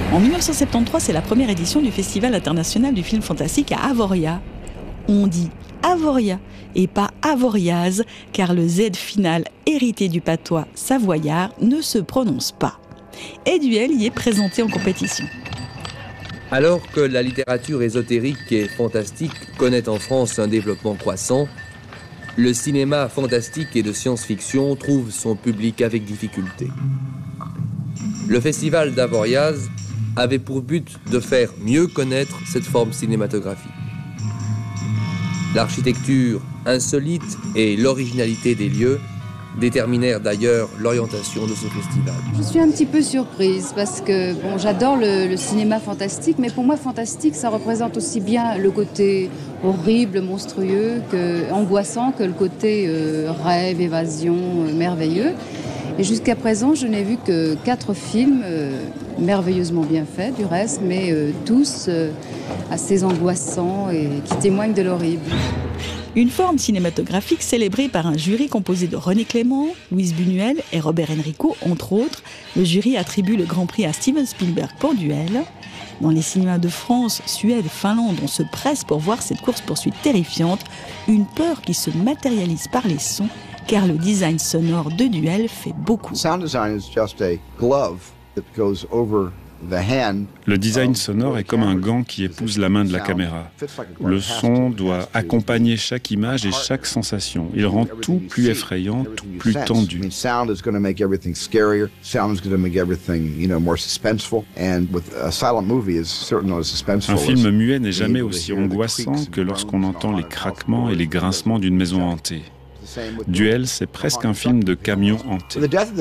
En 1973, c'est la première édition du Festival international du film fantastique à Avoria. On dit Avoria et pas Avoriaz, car le Z final hérité du patois savoyard ne se prononce pas. Et Duel y est présenté en compétition. Alors que la littérature ésotérique et fantastique connaît en France un développement croissant, le cinéma fantastique et de science-fiction trouve son public avec difficulté. Le festival d'Avoriaz avait pour but de faire mieux connaître cette forme cinématographique. L'architecture insolite et l'originalité des lieux déterminèrent d'ailleurs l'orientation de ce festival. Je suis un petit peu surprise parce que j'adore le cinéma fantastique, mais pour moi fantastique ça représente aussi bien le côté horrible, monstrueux, angoissant que le côté rêve, évasion, merveilleux. Et jusqu'à présent, je n'ai vu que 4 films merveilleusement bien faits du reste, mais tous assez angoissants et qui témoignent de l'horrible. Une forme cinématographique célébrée par un jury composé de René Clément, Louise Buñuel et Robert Enrico, entre autres. Le jury attribue le Grand Prix à Steven Spielberg pour Duel. Dans les cinémas de France, Suède et Finlande, on se presse pour voir cette course-poursuite terrifiante, une peur qui se matérialise par les sons, car le design sonore de Duel fait beaucoup. Sound design is just a glove that goes over the hand. Le design sonore est comme un gant qui épouse la main de la caméra. Le son doit accompagner chaque image et chaque sensation. Il rend tout plus effrayant, tout plus tendu. Sound is going to make everything scarier. Sound is going to make everything, more suspenseful. And with a silent movie is certainly not as suspenseful. Un film muet n'est jamais aussi angoissant que lorsqu'on entend les craquements et les grincements d'une maison hantée. Duel, c'est presque un film de camion hanté.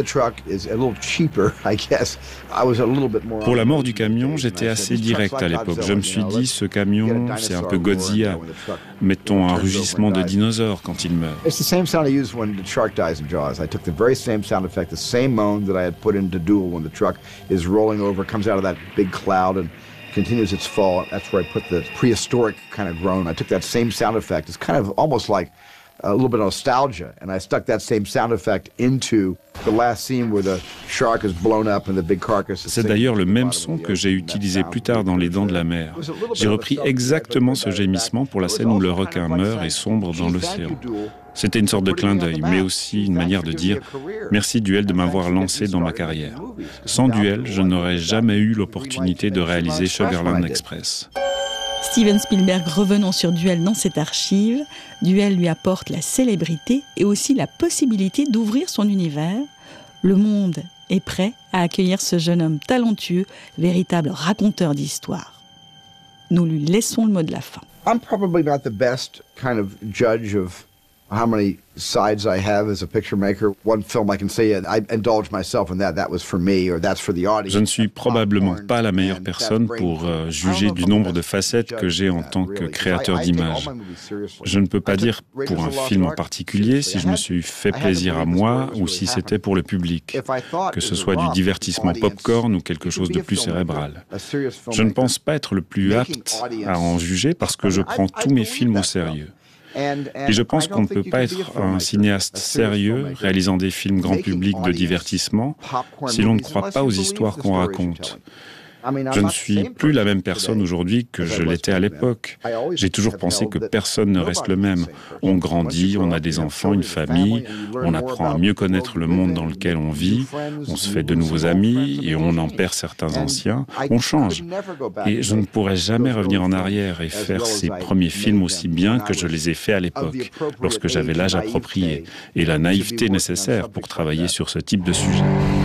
Pour la mort du camion, j'étais assez direct à l'époque. Je me suis dit, ce camion, c'est un peu Godzilla. Mettons un rugissement de dinosaure quand il meurt. It's the same sound I used when the shark dies in Jaws. I took the very same sound effect, the same moan that I had put into Duel when the truck is rolling over, comes out of that big cloud and continues its fall. That's where I put the prehistoric kind of groan. I took that same sound effect. It's kind of almost like a little bit of nostalgia, and I stuck that same sound effect into the last scene where the shark is blown up and the big carcass is. C'est d'ailleurs le même son que j'ai utilisé plus tard dans Les Dents de la Mer. J'ai repris exactement ce gémissement pour la scène où le requin meurt et sombre dans l'océan. C'était une sorte de clin d'œil, mais aussi une manière de dire « Merci Duel de m'avoir lancé dans ma carrière. Sans Duel, je n'aurais jamais eu l'opportunité de réaliser Sugarland Express. » Steven Spielberg, revenons sur Duel dans cette archive. Duel lui apporte la célébrité et aussi la possibilité d'ouvrir son univers. Le monde est prêt à accueillir ce jeune homme talentueux, véritable raconteur d'histoire. Nous lui laissons le mot de la fin. I'm probably not the best kind of judge of how many sides I have as a picture maker. One film I can say I indulge myself in that was for me or that's for the audience. Je ne suis probablement pas la meilleure personne pour juger du nombre de facettes que j'ai en tant que créateur d'images. Je ne peux pas dire pour un film en particulier si je me suis fait plaisir à moi ou si c'était pour le public, que ce soit du divertissement pop-corn ou quelque chose de plus cérébral. Je ne pense pas être le plus apte à en juger parce que je prends tous mes films au sérieux. Et je pense qu'on ne peut pas être un cinéaste sérieux, réalisant des films grand public de divertissement, si l'on ne croit pas aux histoires qu'on raconte. Je ne suis plus la même personne aujourd'hui que je l'étais à l'époque. J'ai toujours pensé que personne ne reste le même. On grandit, on a des enfants, une famille, on apprend à mieux connaître le monde dans lequel on vit, on se fait de nouveaux amis et on en perd certains anciens. On change. Et je ne pourrai jamais revenir en arrière et faire ces premiers films aussi bien que je les ai faits à l'époque, lorsque j'avais l'âge approprié et la naïveté nécessaire pour travailler sur ce type de sujet.